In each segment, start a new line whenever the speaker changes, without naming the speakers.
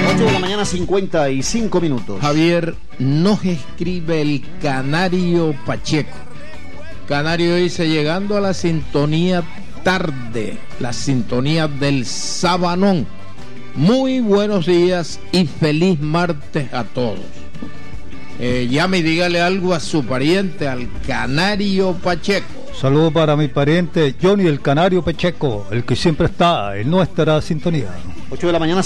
8 de la mañana, 55 minutos.
Javier, nos escribe el Canario Pacheco. Canario dice, llegando a la sintonía tarde, la sintonía del Sabanón. Muy buenos días y feliz martes a todos. Llame y dígale algo a su pariente, al Canario Pacheco.
Saludos para mi pariente Johnny el Canario Pacheco, el que siempre está en nuestra sintonía.
8 de la mañana,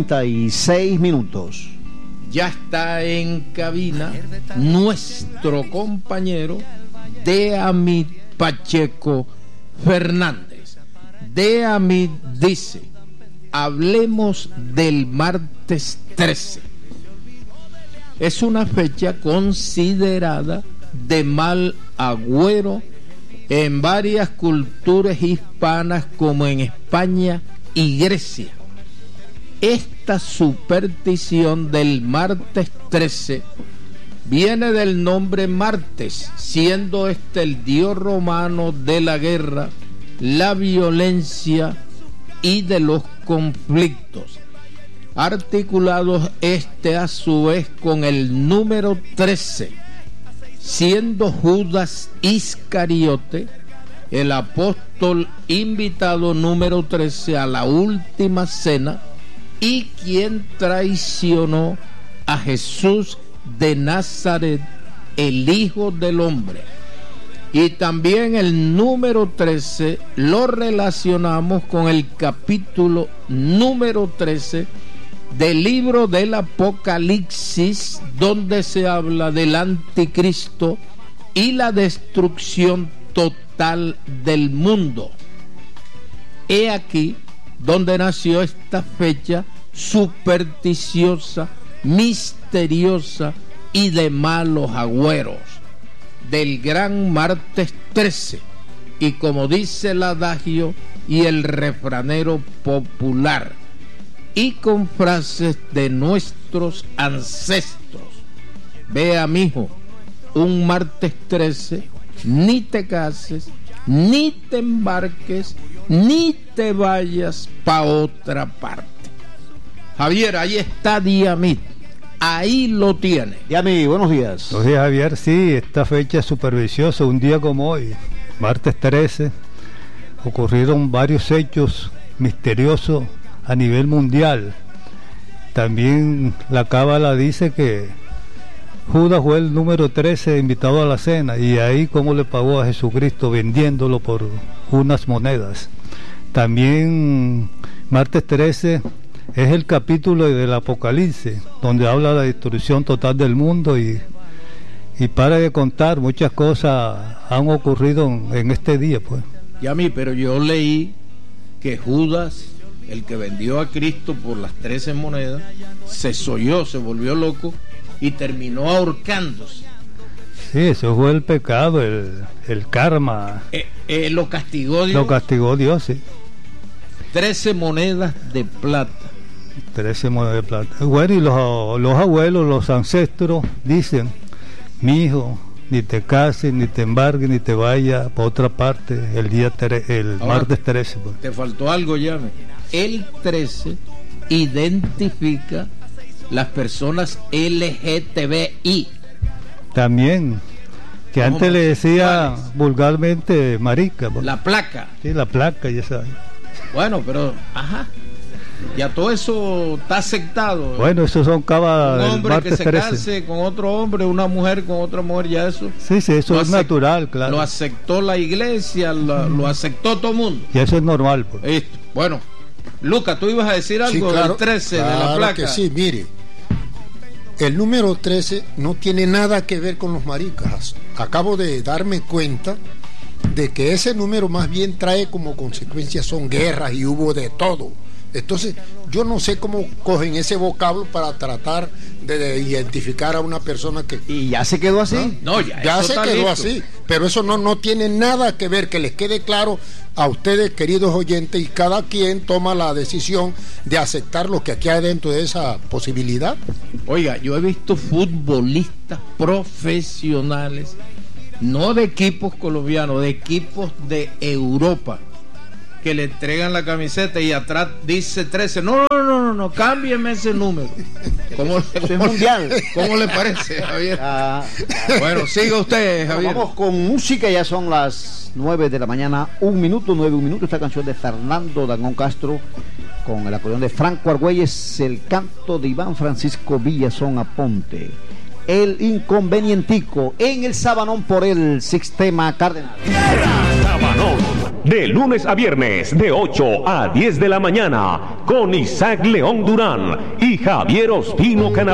56 minutos.
Ya está en cabina nuestro compañero Deamid Pacheco Fernández. Deamid dice, hablemos del martes 13. Es una fecha considerada de mal agüero en varias culturas hispanas como en España y Grecia. Esta superstición del martes 13 viene del nombre Martes, siendo este el dios romano de la guerra, la violencia y de los conflictos, articulados a su vez con el número 13, siendo Judas Iscariote el apóstol invitado número 13 a la última cena y quien traicionó a Jesús de Nazaret, el Hijo del Hombre. Y también el número 13 lo relacionamos con el capítulo número 13 del libro del Apocalipsis, donde se habla del anticristo y la destrucción total del mundo. He aquí donde nació esta fecha supersticiosa, misteriosa y de malos agüeros, del gran martes 13, y como dice el adagio y el refranero popular, y con frases de nuestros ancestros. Vea, mijo, un martes 13 ni te cases, ni te embarques, ni te vayas pa' otra parte. Javier, ahí está Diamid, ahí lo tiene.
Diamid, buenos días.
Buenos días, Javier. Sí, esta fecha es supersticiosa. Un día como hoy, martes 13, ocurrieron varios hechos misteriosos a nivel mundial. También la cábala dice que Judas fue el número 13 invitado a la cena, y ahí cómo le pagó a Jesucristo vendiéndolo por unas monedas. También martes 13 es el capítulo del Apocalipsis, donde habla de la destrucción total del mundo, y para de contar, muchas cosas han ocurrido en este día, pues.
Y a mí, pero yo leí que Judas, el que vendió a Cristo por las 13 monedas, se solló, se volvió loco y terminó ahorcándose.
Sí, eso fue el pecado, el karma.
Lo castigó Dios.
Lo castigó Dios, sí.
13 monedas de plata.
13 monedas de plata. Bueno, y los abuelos, los ancestros dicen, mi hijo, ni te cases, ni te embargues, ni te vayas para otra parte el martes 13. Pues.
Te faltó algo, llame. El 13 identifica las personas LGTBI.
También, que antes le decía vulgarmente marica. Pues.
La placa.
Sí, la placa, ya sabes.
Bueno, pero, ya todo eso está aceptado.
Bueno, eso son cabas.
Un hombre que se 13. Case con otro hombre, una mujer con otra mujer, ya eso.
Sí, eso es natural, claro.
Lo aceptó la iglesia, lo aceptó todo el mundo.
Y eso es normal, pues.
Listo. Bueno, Lucas, tú ibas a decir algo, sí, claro, del 13 de la placa.
Que sí, mire. El número 13 no tiene nada que ver con los maricas. Acabo de darme cuenta de que ese número más bien trae como consecuencia son guerras y hubo de todo. Entonces, yo no sé cómo cogen ese vocablo para tratar de identificar a una persona que...
¿Y ya se quedó así?
No, ya se quedó así. Pero eso no tiene nada que ver, que les quede claro a ustedes, queridos oyentes, y cada quien toma la decisión de aceptar lo que aquí hay dentro de esa posibilidad.
Oiga, yo he visto futbolistas profesionales, no de equipos colombianos, de equipos de Europa, que le entregan la camiseta y atrás dice 13. No, No, cámbieme ese número.
Es mundial.
¿Cómo le parece, Javier? Bueno, siga usted, Javier.
Vamos con música, ya son las 9 de la mañana, 1 minuto, esta canción de Fernando Dangón Castro, con el acordeón de Franco Argüelles, el canto de Iván Francisco Villazón Aponte, el inconvenientico en el Sabanón por el Sistema Cardenal.
Sabanón, de lunes a viernes, de 8 a 10 de la mañana, con Isaac León Durán y Javier Ospino Canal.